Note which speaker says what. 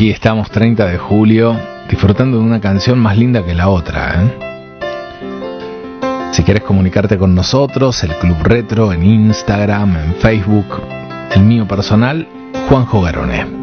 Speaker 1: Aquí estamos 30 de julio, disfrutando de una canción más linda que la otra, Si quieres comunicarte con nosotros, el Club Retro en Instagram, en Facebook, el mío personal, Juanjo Garone.